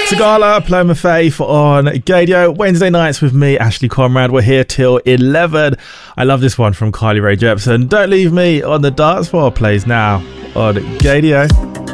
Tagala, Paloma Faith on Gadio. Wednesday nights with me, Ashley Conrad. We're here till 11. I love this one from Kylie Rae Jepsen. Don't Leave Me on the Dance Floor plays now on Gadio.